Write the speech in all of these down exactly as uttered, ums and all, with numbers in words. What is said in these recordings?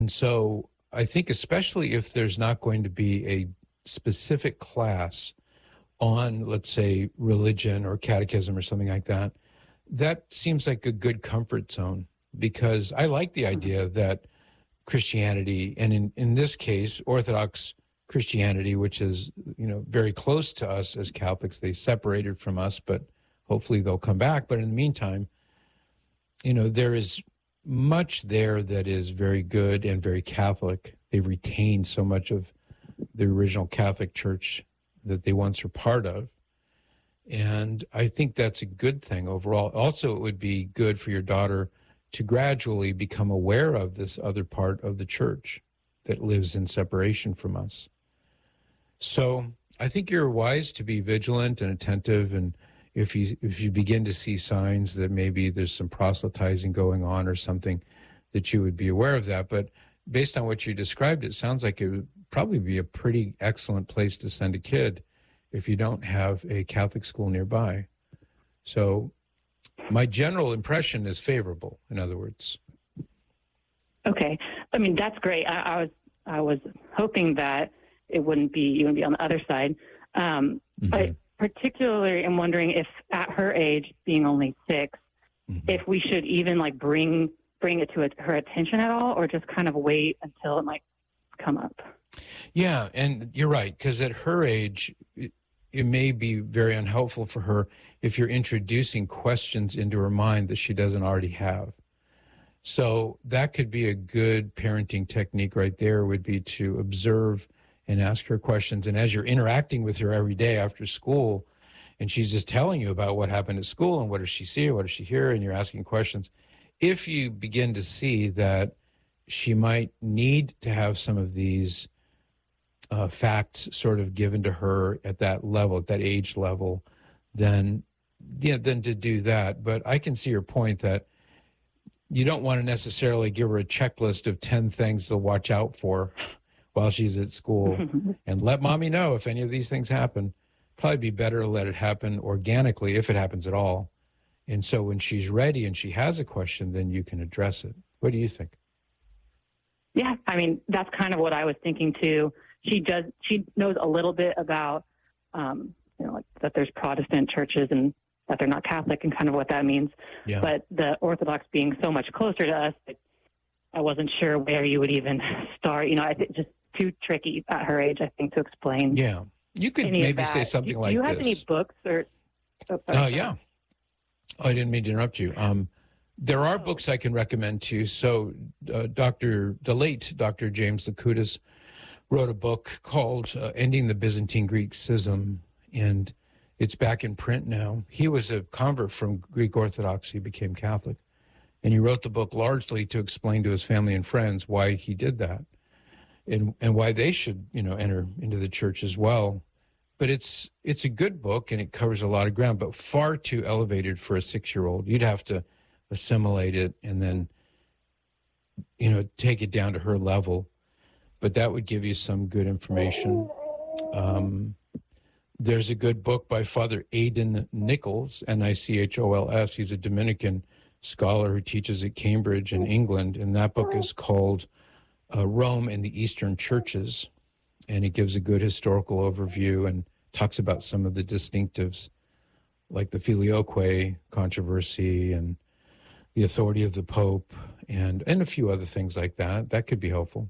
And so I think especially if there's not going to be a specific class on, let's say, religion or catechism or something like that, that seems like a good comfort zone, because I like the idea that Christianity, and in, in this case, Orthodox Christianity, which is, you know, very close to us as Catholics, they separated from us, but hopefully they'll come back. But in the meantime, you know, there is much there that is very good and very Catholic. They've retained so much of the original Catholic Church that they once were part of. And I think that's a good thing overall. Also, it would be good for your daughter to gradually become aware of this other part of the church that lives in separation from us. So I think you're wise to be vigilant and attentive, and if you if you begin to see signs that maybe there's some proselytizing going on or something, that you would be aware of that. But based on what you described, it sounds like it would probably be a pretty excellent place to send a kid if you don't have a Catholic school nearby. So my general impression is favorable, in other words. Okay. I mean, that's great. I, I was I was hoping that it wouldn't be, you would be on the other side. Um, mm-hmm. But particularly I'm wondering if at her age, being only six, mm-hmm. if we should even like bring bring it to a, her attention at all, or just kind of wait until it might come up. Yeah, and you're right, because at her age, it, it may be very unhelpful for her if you're introducing questions into her mind that she doesn't already have. So that could be a good parenting technique right there, would be to observe and ask her questions. And as you're interacting with her every day after school, and she's just telling you about what happened at school and what does she see or what does she hear, and you're asking questions, if you begin to see that she might need to have some of these uh, facts sort of given to her at that level, at that age level, then, yeah, then to do that. But I can see your point that you don't want to necessarily give her a checklist of ten things to watch out for while she's at school and let mommy know if any of these things happen. Probably be better to let it happen organically, if it happens at all. And so when she's ready and she has a question, then you can address it. What do you think? Yeah, I mean, that's kind of what I was thinking too. She does, she knows a little bit about, um, you know, like that there's Protestant churches and that they're not Catholic and kind of what that means. Yeah. But the Orthodox being so much closer to us, I wasn't sure where you would even start. You know, I think just too tricky at her age, I think, to explain. Yeah. You could maybe say something do, like this. Do you have this. any books or? Oh, uh, yeah. Oh, I didn't mean to interrupt you. Um, there are oh. books I can recommend to you. So uh, Doctor, the late Doctor James Lakutis wrote a book called uh, Ending the Byzantine Greek Schism, and it's back in print now. He was a convert from Greek Orthodoxy, became Catholic, and he wrote the book largely to explain to his family and friends why he did that, and and why they should, you know, enter into the church as well. But it's it's a good book, and it covers a lot of ground, but far too elevated for a six-year-old. You'd have to assimilate it and then, you know, take it down to her level. But that would give you some good information. Um, there's a good book by Father Aidan Nichols, N I C H O L S. He's a Dominican scholar who teaches at Cambridge in England, and that book is called uh, Rome and the Eastern Churches, and it gives a good historical overview and talks about some of the distinctives, like the Filioque controversy and the authority of the Pope, and, and a few other things like that. That could be helpful.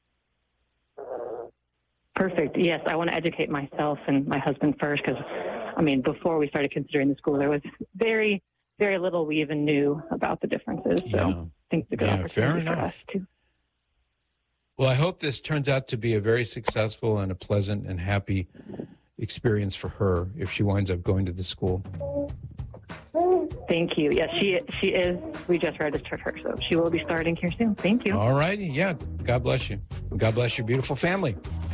Perfect. Yes, I want to educate myself and my husband first, because, I mean, before we started considering the school, there was very, very little we even knew about the differences. So yeah. I think it's a good yeah, opportunity fair for enough. us too. Well, I hope this turns out to be a very successful and a pleasant and happy experience for her if she winds up going to the school. Thank you. Yes, she she is. We just registered her, so she will be starting here soon. Thank you. All righty. Yeah. God bless you. God bless your beautiful family.